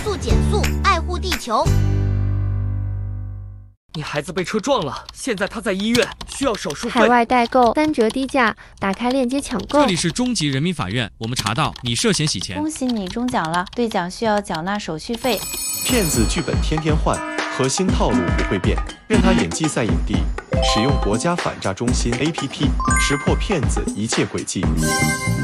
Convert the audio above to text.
速减速，爱护地球。 你孩子被车撞了，现在他在医院，需要手术费。 海外代购3折低价，打开链接抢购。 这里是中级人民法院，我们查到你涉嫌洗钱。 恭喜你中奖了，兑奖需要缴纳手续费。 骗子剧本天天换，核心套路不会变，任他演技赛影帝。使用国家反诈中心 APP， 识破骗子一切诡计。